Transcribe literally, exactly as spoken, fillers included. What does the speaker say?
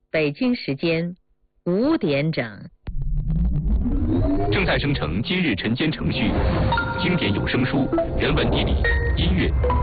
北京时间五点整。 正在生成今日晨间程序，经典有声书、人文地理、音乐。